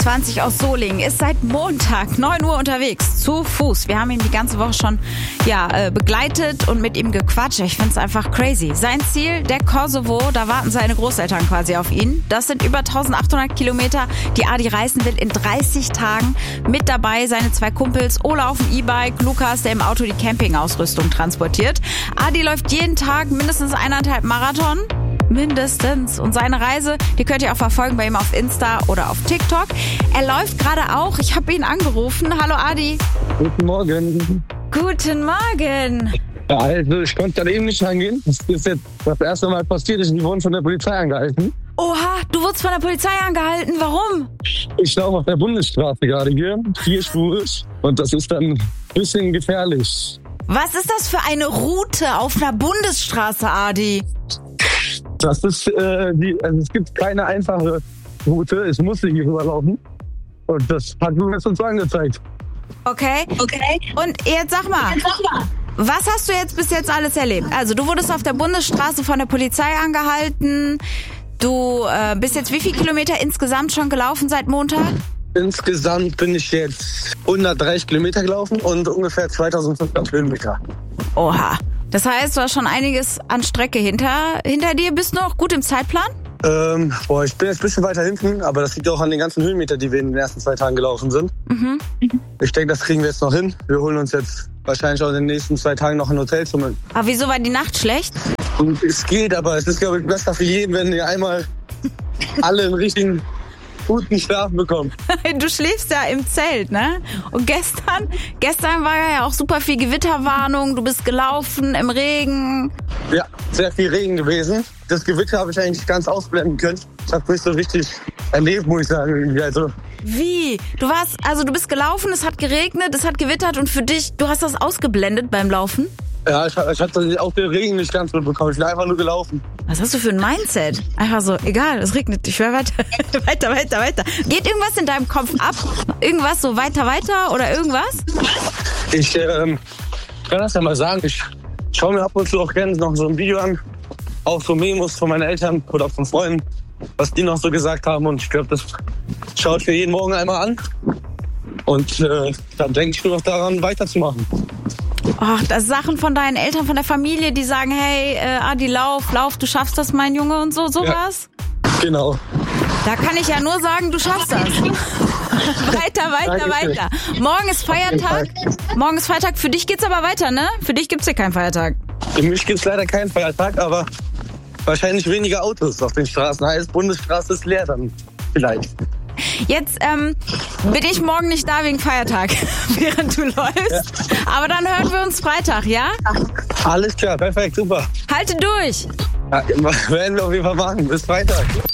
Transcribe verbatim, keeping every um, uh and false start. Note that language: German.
siebenundzwanzig aus Solingen ist seit Montag neun Uhr unterwegs, zu Fuß. Wir haben ihn die ganze Woche schon ja, äh, begleitet und mit ihm gequatscht. Ich finde es einfach crazy. Sein Ziel, der Kosovo, da warten seine Großeltern quasi auf ihn. Das sind über eintausendachthundert Kilometer, die Adi reisen will in dreißig Tagen. Mit dabei seine zwei Kumpels, Ola auf dem E-Bike, Lukas, der im Auto die Campingausrüstung transportiert. Adi läuft jeden Tag mindestens eineinhalb Marathon. Mindestens. Und seine Reise, die könnt ihr auch verfolgen bei ihm auf Insta oder auf TikTok. Er läuft gerade auch. Ich habe ihn angerufen. Hallo Adi. Guten Morgen. Guten Morgen. Ja, also ich konnte gerade eben nicht reingehen. Das ist jetzt das erste Mal passiert. Ich wurde von der Polizei angehalten. Oha, du wurdest von der Polizei angehalten. Warum? Ich laufe auf der Bundesstraße gerade hier, vierspurig. Und das ist dann ein bisschen gefährlich. Was ist das für eine Route auf einer Bundesstraße, Adi? Das ist, äh, die, also es gibt keine einfache Route. Es muss hier rüberlaufen. Und das hat mir jetzt uns so angezeigt. Okay. Okay. Und jetzt sag mal, jetzt sag mal, was hast du jetzt bis jetzt alles erlebt? Also du wurdest auf der Bundesstraße von der Polizei angehalten. Du äh, bist jetzt wie viele Kilometer insgesamt schon gelaufen seit Montag? Insgesamt bin ich jetzt hundertdreißig Kilometer gelaufen und ungefähr zweitausendfünfhundert Höhenmeter. Oha. Das heißt, du hast schon einiges an Strecke hinter, hinter dir. Bist du noch gut im Zeitplan? Ähm, boah, ich bin jetzt ein bisschen weiter hinten, aber das liegt auch an den ganzen Höhenmeter, die wir in den ersten zwei Tagen gelaufen sind. Mhm. Ich denke, das kriegen wir jetzt noch hin. Wir holen uns jetzt wahrscheinlich auch in den nächsten zwei Tagen noch ein Hotelzimmer. Aber wieso war die Nacht schlecht? Und es geht, aber es ist, glaube ich, besser für jeden, wenn wir einmal alle einen richtigen guten Schlaf bekommen. Du schläfst ja im Zelt, ne? Und gestern, gestern war ja auch super viel Gewitterwarnung. Du bist gelaufen im Regen. Ja, sehr viel Regen gewesen. Das Gewitter habe ich eigentlich ganz ausblenden können. Ich habe mich so richtig erlebt, muss ich sagen. Also. Wie? Du warst, also du bist gelaufen, es hat geregnet, es hat gewittert und für dich, du hast das ausgeblendet beim Laufen? Ja, ich, ich hatte auch den Regen nicht ganz mitbekommen. Ich bin einfach nur gelaufen. Was hast du für ein Mindset? Einfach so, egal, es regnet, ich höre weiter, weiter, weiter, weiter. Geht irgendwas in deinem Kopf ab? Irgendwas so weiter, weiter oder irgendwas? Ich ähm, kann das ja mal sagen. Ich schaue mir ab und zu auch gerne noch so ein Video an. Auch so Memos von meinen Eltern oder von Freunden, was die noch so gesagt haben. Und ich glaube, das schaue ich mir jeden Morgen einmal an. Und äh, dann denke ich nur noch daran, weiterzumachen. Ach, das Sachen von deinen Eltern, von der Familie, die sagen, hey, äh, Adi, lauf, lauf, du schaffst das, mein Junge und so, sowas? Ja, genau. Da kann ich ja nur sagen, du schaffst das. Weiter, weiter, weiter. Morgen ist Feiertag. Morgen ist Feiertag. Für dich geht's aber weiter, ne? Für dich gibt's hier keinen Feiertag. Für mich gibt's leider keinen Feiertag, aber wahrscheinlich weniger Autos auf den Straßen. Heißt, Bundesstraße ist leer dann vielleicht. Jetzt ähm, bin ich morgen nicht da wegen Feiertag, während du läufst. Ja. Aber dann hören wir uns Freitag, ja? Alles klar, perfekt, super. Halte durch. Ja, werden wir auf jeden Fall machen. Bis Freitag.